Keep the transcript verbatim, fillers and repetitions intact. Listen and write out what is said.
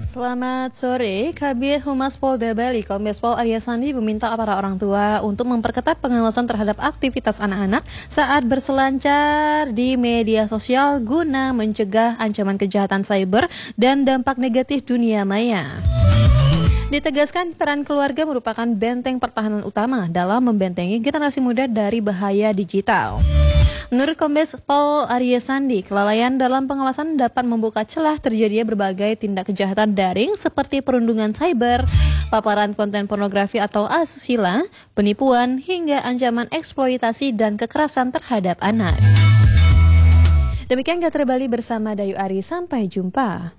Selamat sore, Kabid Humas Polda Bali, Kombes Pol Arya Sandi meminta para orang tua untuk memperketat pengawasan terhadap aktivitas anak-anak saat berselancar di media sosial guna mencegah ancaman kejahatan cyber dan dampak negatif dunia maya. Ditegaskan peran keluarga merupakan benteng pertahanan utama dalam membentengi generasi muda dari bahaya digital. Menurut Kombes Pol Arya Sandi, kelalaian dalam pengawasan dapat membuka celah terjadinya berbagai tindak kejahatan daring seperti perundungan cyber, paparan konten pornografi atau asusila, penipuan, hingga ancaman eksploitasi dan kekerasan terhadap anak. Demikian Gatra Bali bersama Dayu Ari, sampai jumpa.